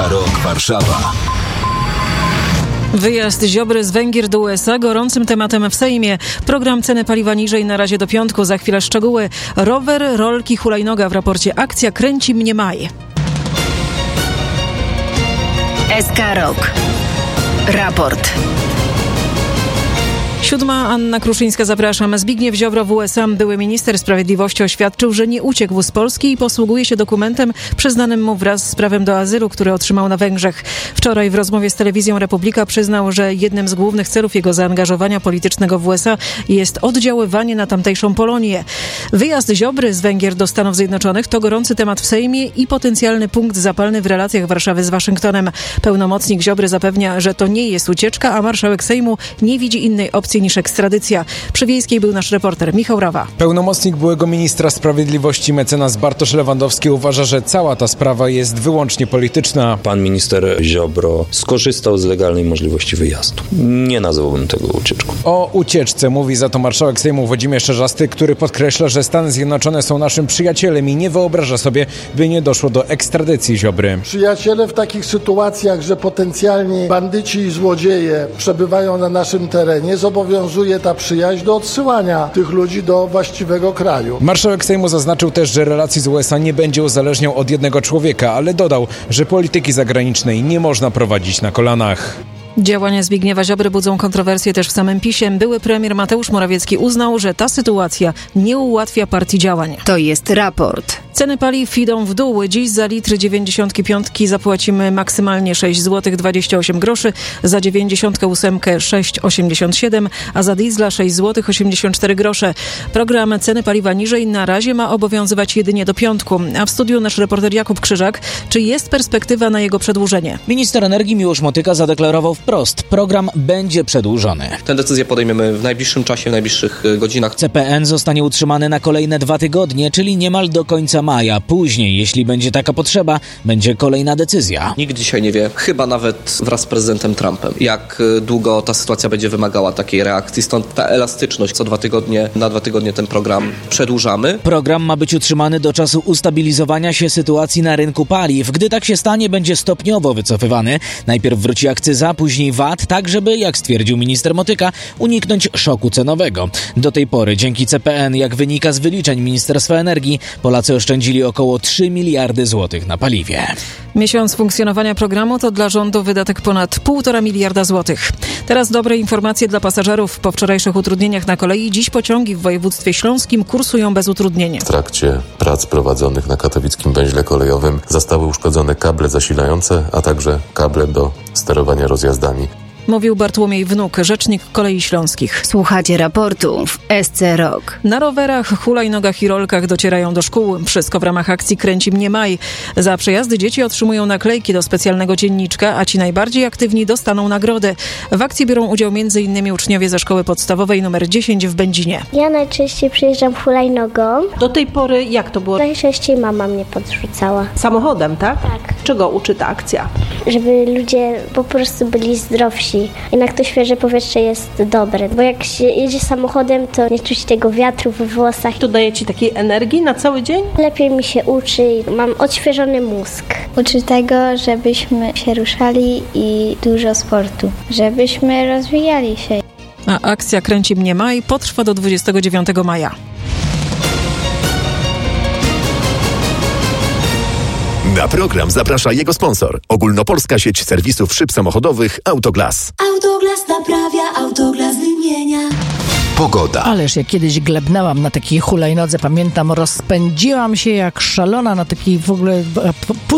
SK Rok Warszawa. Wyjazd Ziobry z Węgier do USA gorącym tematem w Sejmie. Program ceny paliwa niżej na razie do piątku. Za chwilę szczegóły. Rower, rolki, hulajnoga w raporcie Akcja kręci mnie maj. SK Rok. Raport. 7. Anna Kruszyńska, zapraszam. Zbigniew Ziobro w USA, były minister sprawiedliwości, oświadczył, że nie uciekł z Polski i posługuje się dokumentem przyznanym mu wraz z prawem do azylu, który otrzymał na Węgrzech. Wczoraj w rozmowie z telewizją Republika przyznał, że jednym z głównych celów jego zaangażowania politycznego w USA jest oddziaływanie na tamtejszą Polonię. Wyjazd Ziobry z Węgier do Stanów Zjednoczonych to gorący temat w Sejmie i potencjalny punkt zapalny w relacjach Warszawy z Waszyngtonem. Pełnomocnik Ziobry zapewnia, że to nie jest ucieczka, a marszałek Sejmu nie widzi innej opcji niż ekstradycja. Przy Wiejskiej był nasz reporter Michał Rawa. Pełnomocnik byłego ministra sprawiedliwości mecenas Bartosz Lewandowski uważa, że cała ta sprawa jest wyłącznie polityczna. Pan minister Ziobro skorzystał z legalnej możliwości wyjazdu. Nie nazwałbym tego ucieczką. O ucieczce mówi za to marszałek Sejmu Włodzimierz Czarzasty, który podkreśla, że Stany Zjednoczone są naszym przyjacielem i nie wyobraża sobie, by nie doszło do ekstradycji Ziobry. Przyjaciele w takich sytuacjach, że potencjalni bandyci i złodzieje przebywają na naszym terenie, zobowiązuje ta przyjaźń do odsyłania tych ludzi do właściwego kraju. Marszałek Sejmu zaznaczył też, że relacji z USA nie będzie uzależniał od jednego człowieka, ale dodał, że polityki zagranicznej nie można prowadzić na kolanach. Działania Zbigniewa Ziobry budzą kontrowersje też w samym PiS-ie. Były premier Mateusz Morawiecki uznał, że ta sytuacja nie ułatwia partii działań. To jest raport. Ceny paliw idą w dół. Dziś za litr 95 zapłacimy maksymalnie 6 zł 28 groszy, za 98 6,87, a za diesla 6 zł 84 grosze. Program ceny paliwa niżej na razie ma obowiązywać jedynie do piątku. A w studiu nasz reporter Jakub Krzyżak. Czy jest perspektywa na jego przedłużenie? Minister energii Miłosz Motyka zadeklarował wprost, program będzie przedłużony. Tę decyzję podejmiemy w najbliższym czasie, w najbliższych godzinach. CPN zostanie utrzymany na kolejne 2 tygodnie, czyli niemal do końca maja. Później, jeśli będzie taka potrzeba, będzie kolejna decyzja. Nikt dzisiaj nie wie, chyba nawet wraz z prezydentem Trumpem, jak długo ta sytuacja będzie wymagała takiej reakcji. Stąd ta elastyczność. Co 2 tygodnie, na 2 tygodnie ten program przedłużamy. Program ma być utrzymany do czasu ustabilizowania się sytuacji na rynku paliw. Gdy tak się stanie, będzie stopniowo wycofywany. Najpierw wróci akcyza, później VAT, tak żeby, jak stwierdził minister Motyka, uniknąć szoku cenowego. Do tej pory, dzięki CPN, jak wynika z wyliczeń Ministerstwa Energii, Polacy oszczędzili około 3 miliardy złotych na paliwie. Miesiąc funkcjonowania programu to dla rządu wydatek ponad 1,5 miliarda złotych. Teraz dobre informacje dla pasażerów. Po wczorajszych utrudnieniach na kolei dziś pociągi w województwie śląskim kursują bez utrudnień. W trakcie prac prowadzonych na katowickim węźle kolejowym zostały uszkodzone kable zasilające, a także kable do sterowania rozjazdami. Mówił Bartłomiej Wnuk, rzecznik Kolei Śląskich. Słuchacie raportu w SC Rok. Na rowerach, hulajnogach i rolkach docierają do szkół. Wszystko w ramach akcji Kręci mnie maj. Za przejazdy dzieci otrzymują naklejki do specjalnego dzienniczka, a ci najbardziej aktywni dostaną nagrody. W akcji biorą udział m.in. uczniowie ze szkoły podstawowej nr 10 w Będzinie. Ja najczęściej przyjeżdżam hulajnogą. Do tej pory jak to było? Najczęściej mama mnie podrzucała. Samochodem, tak? Tak. Czego uczy ta akcja? Żeby ludzie po prostu byli zdrowsi. Jednak to świeże powietrze jest dobre, bo jak się jedzie samochodem, to nie czuć tego wiatru we włosach. To daje ci takiej energii na cały dzień? Lepiej mi się uczy, mam odświeżony mózg. Uczy tego, żebyśmy się ruszali i dużo sportu, żebyśmy rozwijali się. A akcja Kręci mnie maj potrwa do 29 maja. Na program zaprasza jego sponsor. Ogólnopolska sieć serwisów szyb samochodowych Autoglas. Autoglas naprawia, Autoglas wymienia. Pogoda. Ależ jak kiedyś glebnęłam na takiej hulajnodze, pamiętam, rozpędziłam się jak szalona na takiej w ogóle